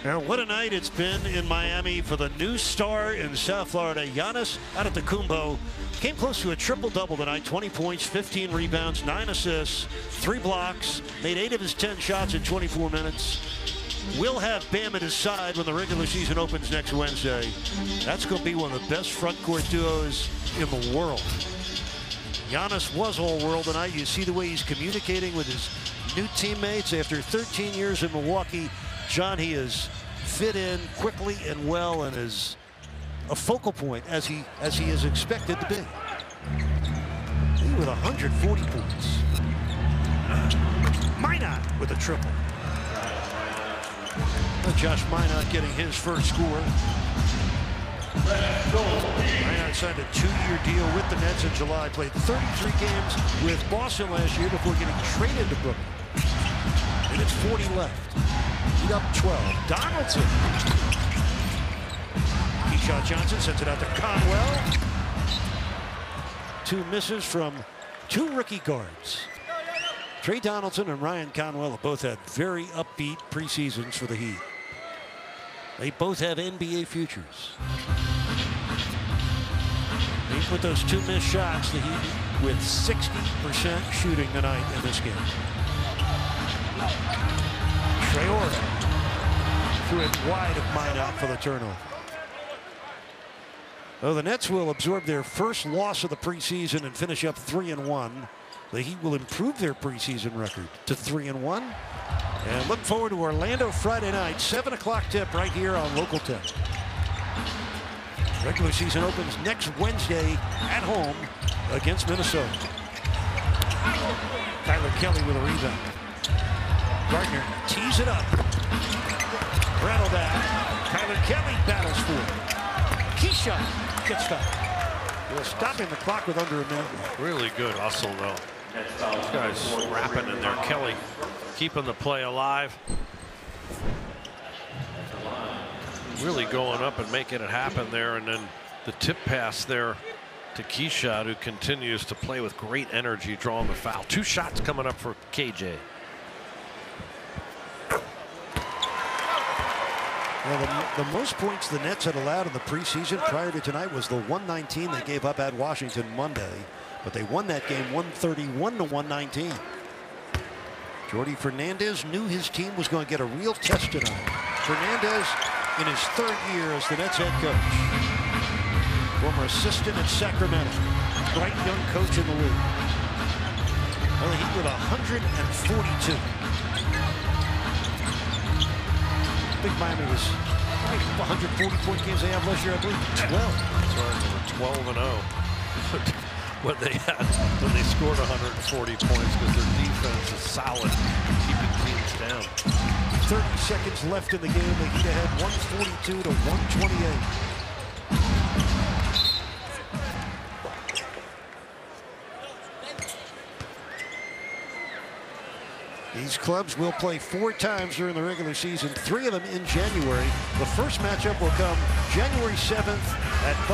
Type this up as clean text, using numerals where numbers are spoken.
And what a night it's been in Miami for the new star in South Florida. Giannis Antetokounmpo came close to a triple-double tonight. 20 points, 15 rebounds, 9 assists, 3 blocks, made 8 of his 10 shots in 24 minutes. Will have Bam at his side when the regular season opens next Wednesday. That's going to be one of the best front court duos in the world. Giannis was all-world tonight. You see the way he's communicating with his new teammates. After 13 years in Milwaukee, John, he has fit in quickly and well and is a focal point as he is expected to be. He with 140 points. Minot with a triple. Josh Minot getting his first score. Minot signed a 2-year deal with the Nets in July. Played 33 games with Boston last year before getting traded to Brooklyn. And it's 40 left. Heat up 12. Donaldson. Keyshawn Johnson sends it out to Conwell. 2 misses from 2 rookie guards. Trey Donaldson and Ryan Conwell have both had very upbeat preseasons for the Heat. They both have NBA futures. They put those 2 missed shots, the Heat with 60% shooting tonight in this game. Traore threw it wide of Minot for the turnover. Well, the Nets will absorb their first loss of the preseason and finish up 3-1. The Heat will improve their preseason record to 3-1. And look forward to Orlando Friday night, 7 o'clock tip right here on Local 10. Regular season opens next Wednesday at home against Minnesota. Tyler Kelly with a rebound. Gardner tees it up. Rattle that. Tyler Kelly battles for it. Keyshawn gets stopped. We're stopping the clock with under a minute. Really good hustle, though. This guy's rapping in there. Kelly keeping the play alive. Really going up and making it happen there. And then the tip pass there to Keyshawn, who continues to play with great energy, drawing the foul. 2 shots coming up for KJ. Well, the most points the Nets had allowed in the preseason prior to tonight was the 119 they gave up at Washington Monday. But they won that game 131-119. Jordi Fernandez knew his team was going to get a real test tonight. Fernandez in his 3rd year as the Nets head coach. Former assistant at Sacramento. Bright young coach in the league. Well, the Heat with 142. I think Miami was 140-point games they have last year, I believe. 12. Sorry, they were 12-0. when they scored 140 points because their defense is solid, keeping teams down. 30 seconds left in the game. The Heat ahead 142 to 128. These clubs will play 4 times during the regular season, 3 of them in January. The first matchup will come January 7th at